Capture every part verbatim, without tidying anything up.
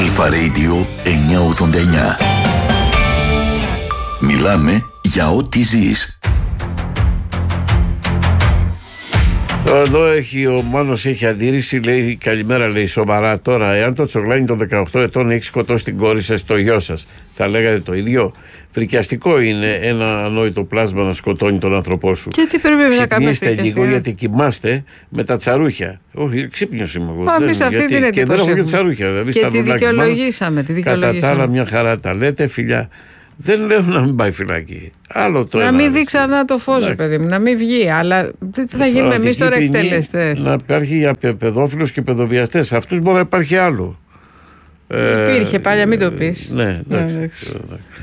Αλφα Radio εννιακόσια ογδόντα εννιά. Μιλάμε για ό,τι ζεις. Εδώ έχει ο Μάνος έχει αντίρρηση, λέει καλημέρα, λέει σοβαρά τώρα. Εάν το Τσογλάνι των δεκαοκτώ ετών έχει σκοτώσει την κόρη σας, το γιο σας, θα λέγατε το ίδιο? Φρικιαστικό είναι ένα ανόητο πλάσμα να σκοτώνει τον άνθρωπό σου. Και τι πρέπει να κάνουμε? Ξυπνήστε λίγο, γιατί κοιμάστε με τα τσαρούχια. Όχι, ξύπνιος είμαι εγώ. Μα εμείς αυτή την εντύπωση. Και δεν έχω και τσαρούχια. Δηλαδή, και τη δικαιολογήσαμε. Τη κατά τα άλλα, μια χαρά τα λέτε, φιλιά. Δεν λέω να μην πάει φυλακή. Άλλο το να ένα, μην δει ξανά το φως, παιδί μου, να μην βγει. Αλλά τι θα γίνουμε εμείς τώρα εκτελεστές? Να υπάρχει για παιδόφιλους και παιδοβιαστές. Αυτούς μπορεί να υπάρχει άλλο. Υπήρχε πάλι, μην το πεις. Ναι, εντάξει.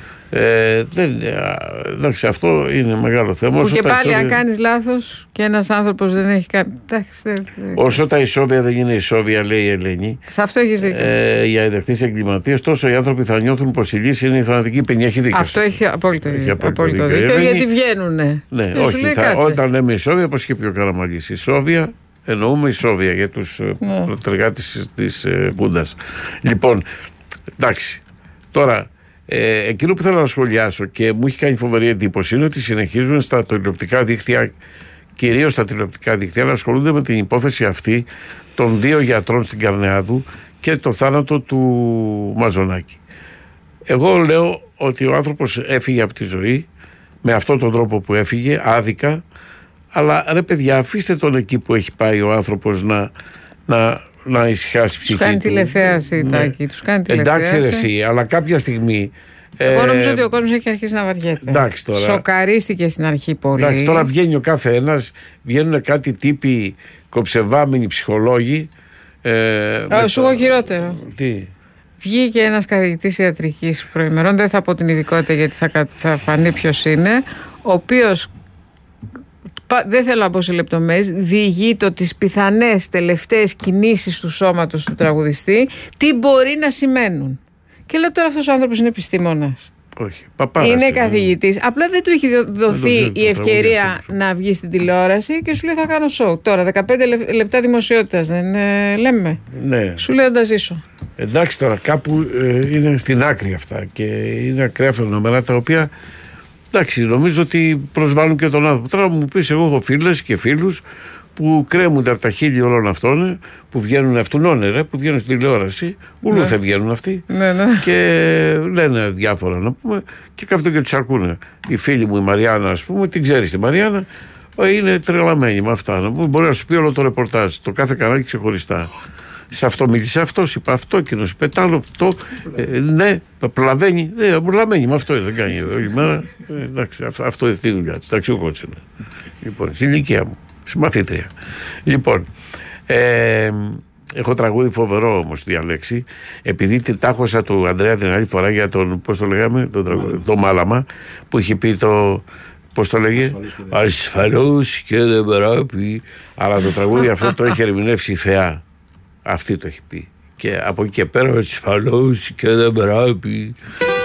Ε, δεν, εντάξει, αυτό είναι μεγάλο θέμα. Που και πάλι ισόβια... αν κάνεις λάθος και ένας άνθρωπος δεν έχει κάνει. Εντάξει, δεν, δεν... Όσο τα ισόβια δεν είναι ισόβια, λέει η Ελένη. Σε αυτό έχεις δίκιο. Ε, για ειδεχτείς εγκληματίες, τόσο οι άνθρωποι θα νιώθουν πως η λύση είναι η θανατική ποινή. Έχει δίκιο. Αυτό έχει απόλυτο δίκιο. Απόλυτο δίκιο, δίκιο γιατί βγαίνουνε. Ναι, όχι. Θα, όταν λέμε ισόβια, όπως είπε ο Καραμαλής, ισόβια εννοούμε ισόβια για τους ναι. προτεργάτες της Βούντας. Λοιπόν, εντάξει. Τώρα. Ε, εκείνο που θέλω να σχολιάσω και μου έχει κάνει φοβερή εντύπωση είναι ότι συνεχίζουν στα τηλεοπτικά δίκτυα, κυρίως στα τηλεοπτικά δίκτυα, να ασχολούνται με την υπόθεση αυτή των δύο γιατρών στην Καρνεάδου και το θάνατο του Μαζονάκη. Εγώ λέω ότι ο άνθρωπος έφυγε από τη ζωή με αυτόν τον τρόπο που έφυγε, άδικα, αλλά ρε παιδιά, αφήστε τον εκεί που έχει πάει ο άνθρωπος να... να να ησυχάσει η ψυχή του. Τους κάνει τηλεθέαση, ναι. Τάκη, τους κάνει τηλεθέαση. Εντάξει ρε εσύ, αλλά κάποια στιγμή... Εγώ νομίζω ε, ότι ο κόσμος έχει αρχίσει να βαριέται. Εντάξει τώρα. Σοκαρίστηκε στην αρχή πολύ. Εντάξει, τώρα βγαίνει ο κάθε ένας, βγαίνουν κάτι τύποι κοψεβάμενοι ψυχολόγοι. Ε, Α, σου έχω χειρότερο. Τι? Βγήκε ένας καθηγητής ιατρικής προημερών, δεν θα πω την ειδικότητα γιατί θα, θα φανεί ποιος είναι, ο οποίος... Δεν θέλω να πω σε λεπτομέρειες, διηγεί το τις πιθανές τελευταίες κινήσεις του σώματος του τραγουδιστή, τι μπορεί να σημαίνουν. Και λέω τώρα αυτός ο άνθρωπος είναι επιστήμονας. Όχι, παπάρας. Είναι καθηγητής. Απλά δεν του έχει δοθεί η ευκαιρία να βγει στην τηλεόραση και σου λέει θα κάνω σοου. Τώρα δεκαπέντε λεπτά δημοσιότητας δεν ε, λέμε. Ναι. Σου λέει να τα ζήσω. Εντάξει τώρα κάπου ε, είναι στην άκρη αυτά και είναι ακραία φαινόμενα τα οποία... Εντάξει, νομίζω ότι προσβάλλουν και τον άνθρωπο. Τώρα μου πεις, εγώ έχω φίλες και φίλους που κρέμονται από τα χείλη όλων αυτών, που βγαίνουν αυτούν ρε, που βγαίνουν στην τηλεόραση, ούλου θα βγαίνουν αυτοί ναι, ναι. και λένε διάφορα να πούμε και κάθονται και τους αρκούνε. Η φίλη μου η Μαριάννα, ας πούμε, την ξέρεις τη Μαριάννα, είναι τρελαμένη με αυτά. Να πούμε, μπορεί να σου πει όλο το ρεπορτάζ, το κάθε κανάλι ξεχωριστά. Σε αυτό μίλησε αυτό, είπα αυτό, εκείνο είπε τ' άλλο, αυτό. Ε, ναι, προλαβαίνει. Ε, προλαβαίνει, με αυτό δεν κάνει όλη μέρα. Ε, εντάξει, αυτό, αυτό είναι τη δουλειά τη. Ταξιούχος είναι. Λοιπόν, στην ηλικία μου, συμμαθήτρια. Λοιπόν, ε, έχω τραγούδι φοβερό όμως διαλέξει, επειδή την τάχωσα του Ανδρέα την άλλη φορά για τον, πώς το λέγαμε, το, τραγούδι, το Μάλαμα, που είχε πει το. Πώς το λέγε, ασφαλώς και δεν πρέπει. Αλλά το τραγούδι αυτό το έχει ερμηνεύσει η Θεά. Αυτή το έχει πει. Και από εκεί και πέρα, ασφαλώς και δεν πρέπει